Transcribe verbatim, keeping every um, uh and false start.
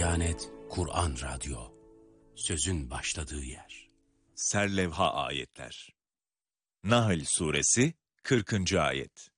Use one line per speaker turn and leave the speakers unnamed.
Diyanet Kur'an Radyo, sözün başladığı yer.
Serlevha ayetler. Nahl suresi kırkıncı ayet.